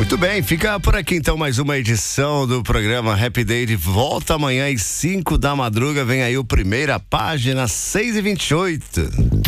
Muito bem, fica por aqui então mais uma edição do programa Happy Day. De volta amanhã às 5 da madruga. Vem aí o Primeira Página, 6h28.